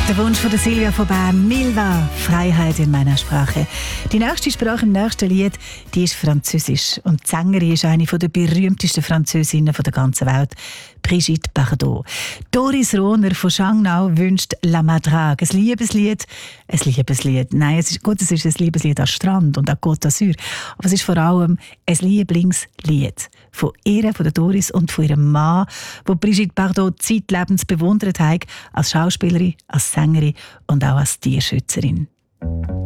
Der Wunsch von der Silvia von Bern, Milva, Freiheit in meiner Sprache. Die nächste Sprache im nächsten Lied, die ist Französisch. Und die Sängerin ist eine der berühmtesten Französinnen der ganzen Welt, Brigitte Bardot. Doris Rohner von Schangnau wünscht La Madrague. Ein Liebeslied. Ein Liebeslied. Nein, es ist ein Liebeslied an Strand und an Côte d'Azur. Aber es ist vor allem ein Lieblingslied von ihr, von der Doris und von ihrem Mann, wo Brigitte Bardot zeitlebens bewundert hat, als Schauspielerin, als Sängerin und auch als Tierschützerin.